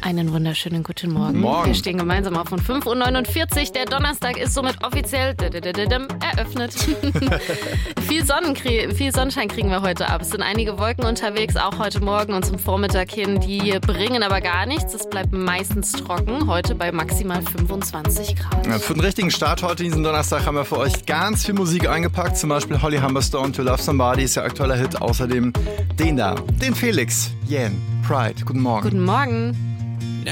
Einen wunderschönen guten Morgen. Wir stehen gemeinsam auf von 5.49 Uhr. Der Donnerstag ist somit offiziell eröffnet. Viel Sonnenschein kriegen wir heute ab. Es sind einige Wolken unterwegs, auch heute Morgen und zum Vormittag hin. Die bringen aber gar nichts. Es bleibt meistens trocken. Heute bei maximal 25 Grad. Ja, für den richtigen Start heute diesen Donnerstag haben wir für euch ganz viel Musik eingepackt. Zum Beispiel Holly Humberstone, To Love Somebody ist ja aktueller Hit. Außerdem den Felix, Yen, Pride. Guten Morgen. Guten Morgen.